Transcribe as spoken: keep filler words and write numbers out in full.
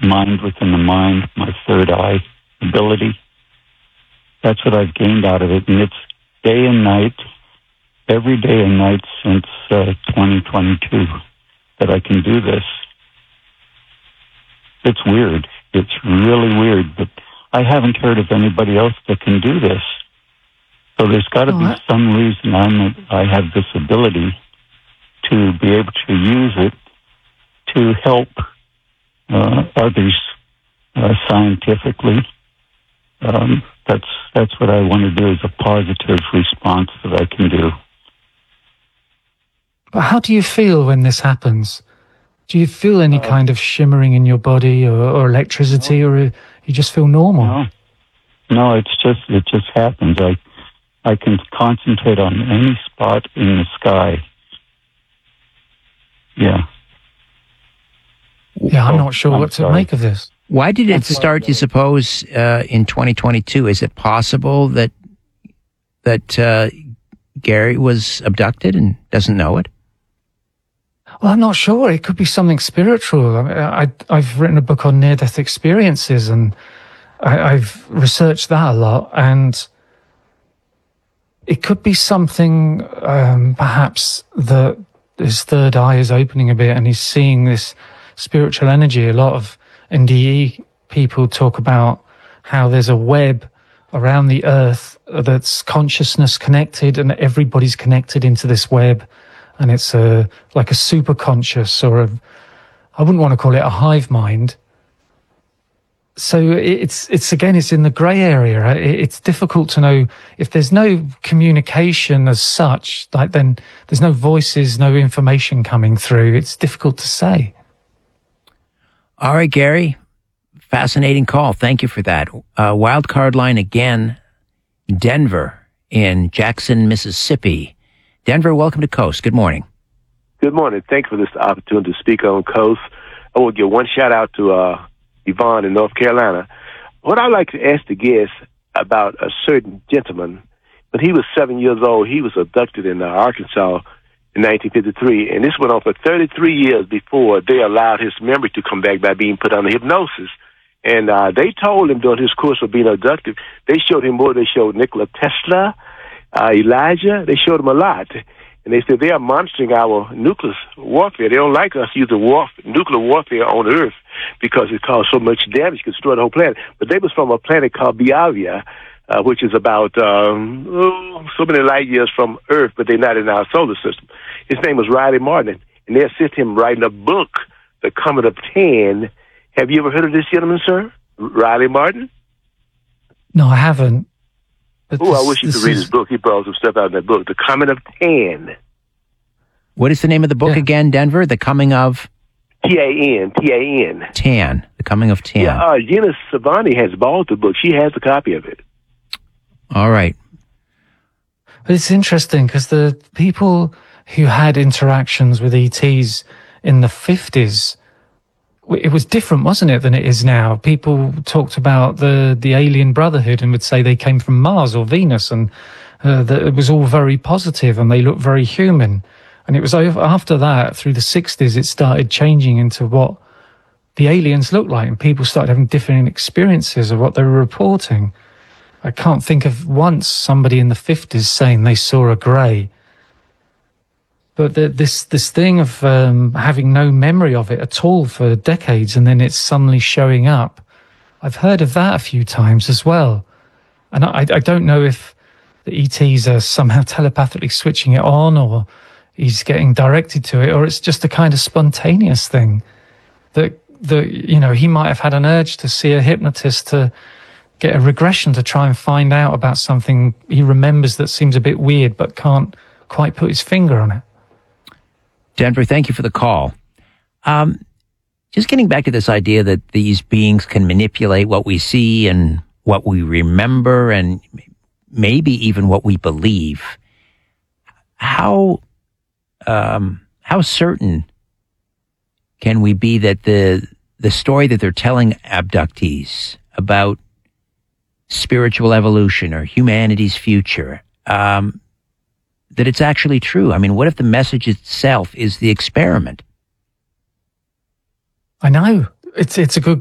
mind within the mind, my third eye ability. That's what I've gained out of it. And it's day and night, every day and night since uh, twenty twenty-two that I can do this. It's weird. It's really weird, but I haven't heard of anybody else that can do this. So there's got to oh, be some reason I'm, I have this ability to be able to use it to help uh, others uh, scientifically. Um, that's that's what I want to do, is a positive response that I can do. But how do you feel when this happens? Do you feel any uh, kind of shimmering in your body, or, or electricity, no. or you just feel normal? No, no. It's just it just happens. I I can concentrate on any spot in the sky. Yeah. Yeah, I'm oh, not sure I'm what to sorry. make of this. Why did it start, you suppose, uh, in twenty twenty-two? Is it possible that that uh, Gary was abducted and doesn't know it? Well, I'm not sure. It could be something spiritual. I mean, I, I've written a book on near-death experiences, and I, I've researched that a lot. And it could be something, um, perhaps, that his third eye is opening a bit and he's seeing this spiritual energy. A lot of N D E people talk about how there's a web around the earth that's consciousness connected, and everybody's connected into this web. And it's a like a super conscious, or a, I wouldn't want to call it a hive mind. So it's it's again, it's in the grey area. It's difficult to know if there's no communication as such. Like then there's no voices, no information coming through. It's difficult to say. All right, Gary. Fascinating call. Thank you for that. Uh, wild card line again. Denver in Jackson, Mississippi. Denver, welcome to Coast. Good morning. Good morning. Thanks for this opportunity to speak on Coast. I will give one shout out to uh, Yvonne in North Carolina. What I'd like to ask the guest about a certain gentleman, when he was seven years old, he was abducted in uh, Arkansas in nineteen fifty-three, and this went on for thirty-three years before they allowed his memory to come back by being put under hypnosis. And uh, they told him during his course of being abducted, they showed him more. They showed Nikola Tesla, uh, Elijah. They showed him a lot. And they said they are monitoring our nuclear warfare. They don't like us using warf- nuclear warfare on Earth because it caused so much damage, it could destroy the whole planet. But they was from a planet called Biavia, uh, which is about um, oh, so many light years from Earth, but they're not in our solar system. His name was Riley Martin, and they assist him writing a book, The Comet of Ten. Have you ever heard of this gentleman, sir? Riley Martin? No, I haven't. Oh, I wish you could read his book. He brought some stuff out in that book, The Comet of Ten. What is the name of the book yeah. again, Denver? The Coming of? T A N, T A N. Tan, The Coming of Tan. Yeah, uh, Gina Savani has bought the book. She has a copy of it. All right. But it's interesting because the people who had interactions with E Ts in the fifties, it was different, wasn't it, than it is now? People talked about the, the alien brotherhood and would say they came from Mars or Venus, and uh, that it was all very positive and they looked very human. And it was over, after that, through the sixties, it started changing into what the aliens looked like, and people started having different experiences of what they were reporting. I can't think of once somebody in the fifties saying they saw a grey. But the, this this thing of um, having no memory of it at all for decades, and then it's suddenly showing up, I've heard of that a few times as well. And I, I don't know if the E Ts are somehow telepathically switching it on, or he's getting directed to it, or it's just a kind of spontaneous thing that, that you know, he might have had an urge to see a hypnotist to get a regression to try and find out about something he remembers that seems a bit weird but can't quite put his finger on it. Denver, thank you for the call. Um, just getting back to this idea that these beings can manipulate what we see and what we remember and maybe even what we believe. How, um, how certain can we be that the, the story that they're telling abductees about spiritual evolution or humanity's future, um, that it's actually true? I mean, what if the message itself is the experiment? I know. It's it's a good